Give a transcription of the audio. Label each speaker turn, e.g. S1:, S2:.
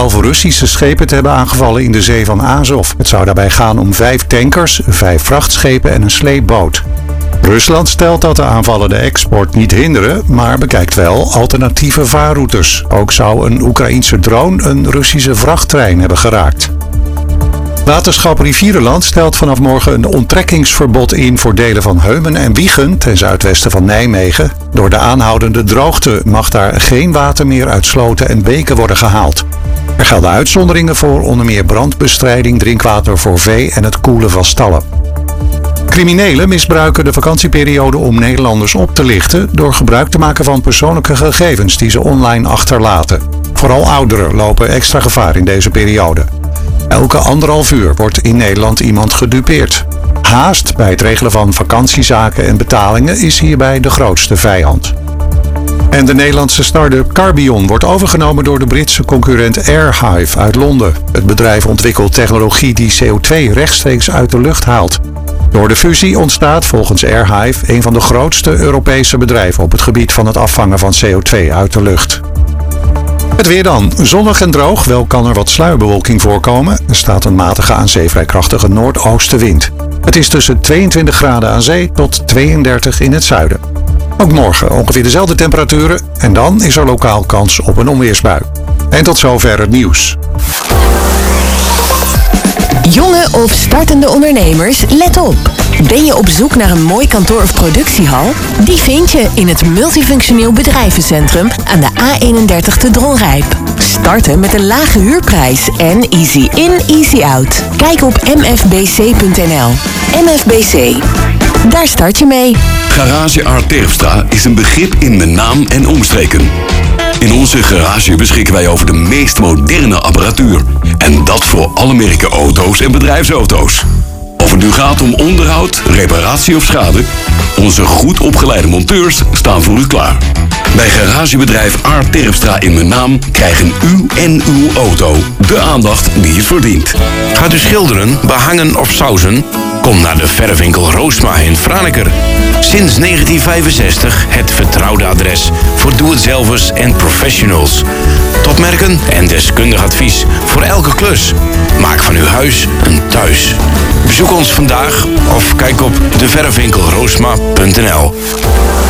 S1: 11 Russische schepen te hebben aangevallen in de zee van Azov. Het zou daarbij gaan om 5 tankers, 5 vrachtschepen en een sleepboot. Rusland stelt dat de aanvallen de export niet hinderen, maar bekijkt wel alternatieve vaarroutes. Ook zou een Oekraïense drone een Russische vrachttrein hebben geraakt. Waterschap Rivierenland stelt vanaf morgen een onttrekkingsverbod in voor delen van Heumen en Wijchen ten zuidwesten van Nijmegen. Door de aanhoudende droogte mag daar geen water meer uit sloten en beken worden gehaald. Er gelden uitzonderingen voor onder meer brandbestrijding, drinkwater voor vee en het koelen van stallen. Criminelen misbruiken de vakantieperiode om Nederlanders op te lichten door gebruik te maken van persoonlijke gegevens die ze online achterlaten. Vooral ouderen lopen extra gevaar in deze periode. Elke 1,5 uur wordt in Nederland iemand gedupeerd. Haast bij het regelen van vakantiezaken en betalingen is hierbij de grootste vijand. En de Nederlandse start-up Carbion wordt overgenomen door de Britse concurrent Airhive uit Londen. Het bedrijf ontwikkelt technologie die CO2 rechtstreeks uit de lucht haalt. Door de fusie ontstaat volgens Airhive een van de grootste Europese bedrijven op het gebied van het afvangen van CO2 uit de lucht. Het weer dan. Zonnig en droog, wel kan er wat sluierbewolking voorkomen. Er staat een matige aan zee vrij krachtige noordoostenwind. Het is tussen 22 graden aan zee tot 32 in het zuiden. Ook morgen ongeveer dezelfde temperaturen en dan is er lokaal kans op een onweersbui. En tot zover het nieuws.
S2: Jonge of startende ondernemers, let op! Ben je op zoek naar een mooi kantoor of productiehal? Die vind je in het Multifunctioneel Bedrijvencentrum aan de A31 te Dronrijp. Starten met een lage huurprijs en easy in, easy out. Kijk op mfbc.nl. MFBC. Daar start je mee.
S3: Garage Art Terpstra is een begrip in mijn naam en omstreken. In onze garage beschikken wij over de meest moderne apparatuur. En dat voor alle merken auto's en bedrijfsauto's. Of het nu gaat om onderhoud, reparatie of schade, onze goed opgeleide monteurs staan voor u klaar. Bij garagebedrijf Art Terpstra in mijn naam krijgen u en uw auto de aandacht die het verdient.
S4: Gaat u schilderen, behangen of sausen? Kom naar de verfwinkel Roosma in Franeker. Sinds 1965 het vertrouwde adres voor doe-het-zelvers en professionals. Topmerken en deskundig advies voor elke klus. Maak van uw huis een thuis. Bezoek ons vandaag of kijk op deverfwinkelroosma.nl.